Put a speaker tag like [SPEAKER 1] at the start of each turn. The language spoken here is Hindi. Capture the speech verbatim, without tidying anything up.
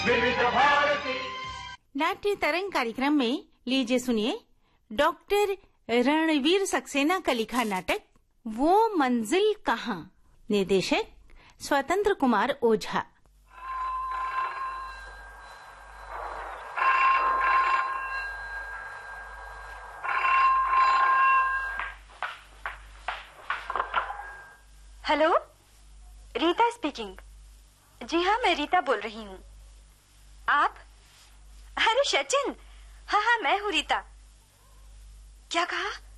[SPEAKER 1] नाट्य तरंग कार्यक्रम में लीजिए सुनिए डॉक्टर रणवीर सक्सेना का लिखा नाटक वो मंजिल कहाँ। निर्देशक स्वतंत्र कुमार ओझा।
[SPEAKER 2] Hello, Rita speaking. जी हाँ, मैं रीता बोल रही हूँ। आप? अरे सचिन, हाँ हाँ मैं हूँ रीता। क्या कहा?